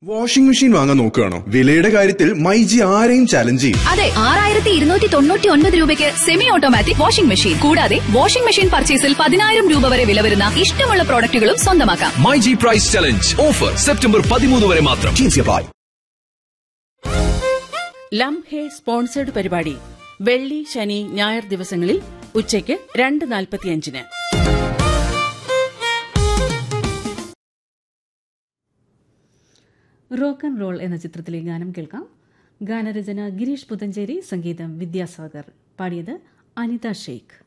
Washing machine വാങ്ങാൻ നോക്കുകയാണോ? വിലയുടെ കാര്യത്തിൽ മൈജി ആരെയും ചാലഞ്ച് ചെയ്യും. അതെ, 6299 രൂപയ്ക്ക് സെമി ഓട്ടോമാറ്റിക് വാഷിംഗ് മെഷീൻ. കൂടാതെ വാഷിംഗ് മെഷീൻ പർച്ചേസിൽ 10,000 രൂപ വരെ വില വരുന്ന ഇഷ്ടമുള്ള പ്രോഡക്റ്റുകളും സ്വന്തമാക്കാം. MyG price challenge offer September 13 വരെ മാത്രം. ലംഹെ സ്പോൺസേഡ് പരിപാടി വെള്ളി, ശനി, ഞായർ ദിവസങ്ങളിൽ ഉച്ചയ്ക്ക് 2:45. റോക്ക് ആൻഡ് റോൾ എന്ന ചിത്രത്തിലെ ഗാനം കേൾക്കാം. ഗാനരചന ഗിരീഷ് പുത്തഞ്ചേരി, സംഗീതം വിദ്യാസാഗർ. പാടിയത് അനിത ഷെയ്ഖ്.